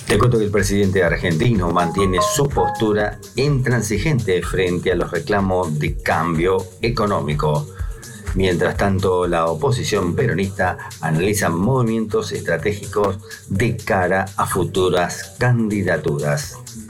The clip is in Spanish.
Te cuento que el presidente argentino mantiene su postura intransigente frente a los reclamos de cambio económico. Mientras tanto, la oposición peronista analiza movimientos estratégicos de cara a futuras candidaturas.